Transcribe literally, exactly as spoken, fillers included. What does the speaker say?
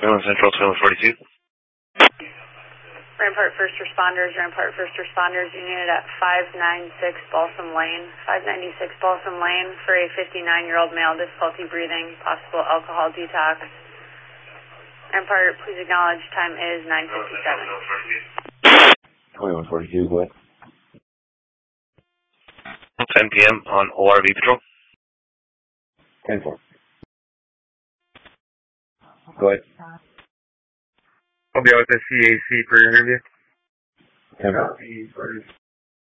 twenty-one Central, twenty-one forty-two. Rampart First Responders, Rampart First Responders, unit at five ninety-six Balsam Lane. five ninety-six Balsam Lane for a fifty-nine-year-old male, difficulty breathing, possible alcohol detox. Rampart, please acknowledge time is nine fifty-seven. twenty-one forty-two, go ahead. ten p.m. on O R V Patrol. ten four. Go ahead. I'll be out with the C A C for your interview. ten four.